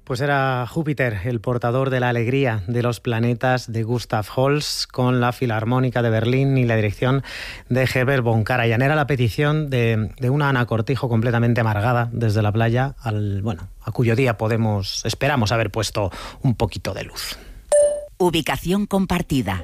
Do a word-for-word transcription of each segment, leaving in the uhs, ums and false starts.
Pues era Júpiter, el portador de la alegría de los planetas de Gustav Holst, con la Filarmónica de Berlín y la dirección de Herbert von Karajan. Era la petición de, de una Ana Cortijo completamente amargada desde la playa, al, bueno, a cuyo día podemos, esperamos haber puesto un poquito de luz. Ubicación compartida.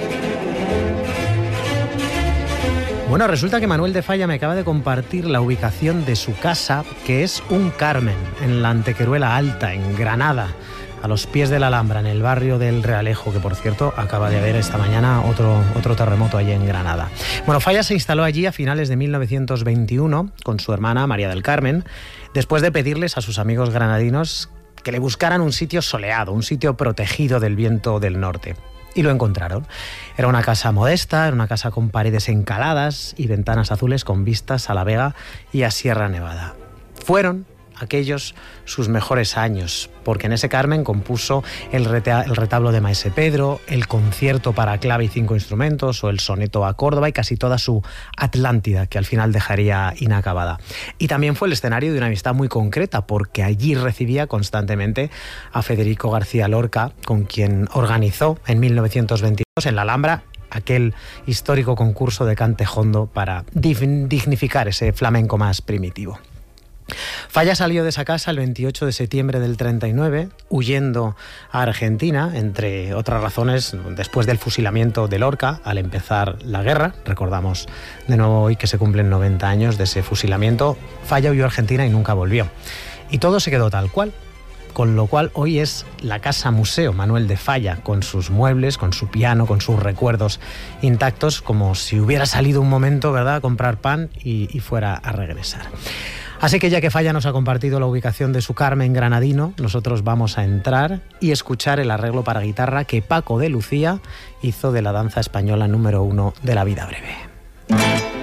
Bueno, resulta que Manuel de Falla me acaba de compartir la ubicación de su casa, que es un Carmen, en la Antequeruela Alta, en Granada, a los pies de la Alhambra, en el barrio del Realejo, que por cierto acaba de haber esta mañana otro, otro terremoto allí en Granada. Bueno, Falla se instaló allí a finales de mil novecientos veintiuno con su hermana María del Carmen, después de pedirles a sus amigos granadinos que le buscaran un sitio soleado, un sitio protegido del viento del norte. Y lo encontraron. Era una casa modesta, era una casa con paredes encaladas y ventanas azules con vistas a La Vega y a Sierra Nevada. Fueron aquellos sus mejores años, porque en ese Carmen compuso el, reta- el retablo de Maese Pedro, el concierto para clave y cinco instrumentos o el soneto a Córdoba y casi toda su Atlántida, que al final dejaría inacabada. Y también fue el escenario de una amistad muy concreta, porque allí recibía constantemente a Federico García Lorca, con quien organizó en mil novecientos veintidós en la Alhambra aquel histórico concurso de cante jondo para dignificar ese flamenco más primitivo. Falla salió de esa casa el veintiocho de septiembre del treinta y nueve, huyendo a Argentina, entre otras razones, después del fusilamiento de Lorca, al empezar la guerra. Recordamos de nuevo hoy que se cumplen noventa años de ese fusilamiento. Falla huyó a Argentina y nunca volvió. Y todo se quedó tal cual, con lo cual hoy es la Casa Museo Manuel de Falla, con sus muebles, con su piano, con sus recuerdos intactos, como si hubiera salido un momento, ¿verdad?, a comprar pan y, y fuera a regresar. Así que ya que Falla nos ha compartido la ubicación de su Carmen granadino, nosotros vamos a entrar y escuchar el arreglo para guitarra que Paco de Lucía hizo de la danza española número uno de La vida breve.